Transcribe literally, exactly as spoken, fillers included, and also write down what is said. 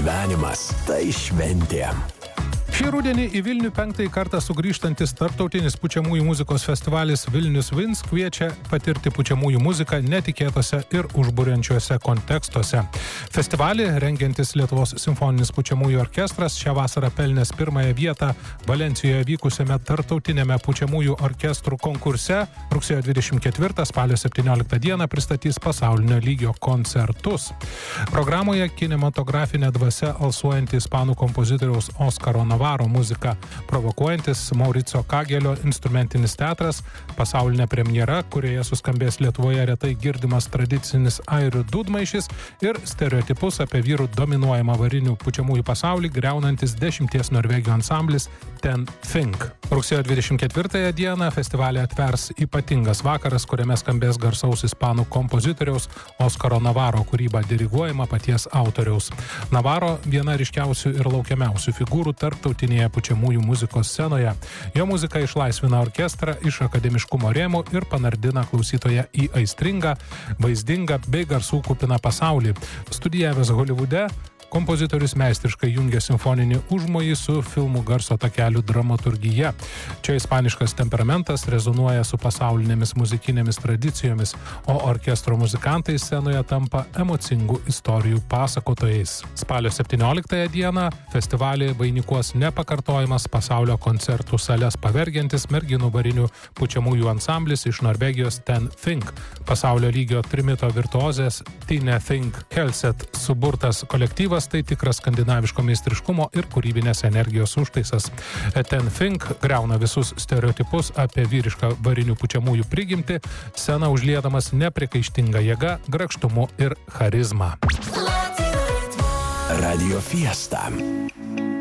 Gyvenimas tai šventė. Šį rudenį į Vilnių penktąjį kartą sugrįžtantis tarptautinis pučiamųjų muzikos festivalis Vilnius Wins kviečia patirti pučiamųjų muziką netikėtose ir užburiančiuose kontekstuose. Festivalį rengiantis Lietuvos simfoninis pučiamųjų orkestras šią vasarą pelnęs pirmąją vietą Valencijoje vykusiame tarptautinėme pučiamųjų orkestrų konkurse rugsėjo dvidešimt ketvirtą spalio septynioliktą dieną pristatys pasaulinio lygio koncertus. Programoje kinematografinė dvasia alsuojanti ispanų kompozitoriaus Oskaro Navaro muzika, provokuojantis Mauricio Kagelio instrumentinis teatras, pasaulinė premjera, kurioje suskambės Lietuvoje retai girdimas tradicinis airių dūdmaišis ir stereotipus apie vyrų dominuojamą varinių pučiamųjų pasaulį griaunantis dešimties Norvegijų ansamblis Ten Think. Rugsėjo dvidešimt ketvirtąją dieną festivalį atvers ypatingas vakaras, kuriame skambės garsaus ispanų kompozitoriaus Oskaro Navaro kūryba diriguojama paties autoriaus. Navaro viena ryškiausių ir laukiamiausių figūrų tarptautinėje pučiamųjų muzikos scenoje. Jo muzika išlaisvina orkestrą iš akademiškumo rėmų ir panardina klausytoją į aistringą, vaizdingą bei garsų kupiną pasaulį. Studijavęs Holivude, kompozitorius meistriškai jungia simfoninį užmojį su filmų garso takelių dramaturgija. Čia ispaniškas temperamentas rezonuoja su pasaulinėmis muzikinėmis tradicijomis, o orkestro muzikantai scenoje tampa emocingų istorijų pasakotojais. Spalio septynioliktąją dieną festivalį vainikuos nepakartojamas pasaulio koncertų sales pavergiantis merginų varinių pučiamųjų ansamblis iš Norvegijos Ten Think. Pasaulio lygio trimito virtuozės Tine Think Helset suburtas kolektyvas tai tikras skandinaviško meistriškumo ir kūrybinės energijos užtaisas. Ten Think griauna visus stereotipus apie vyrišką varinių pučiamųjų prigimtį, sceną užliedamas nepriekaištinga jėga, grakštumu ir charizma. Radio Fiesta.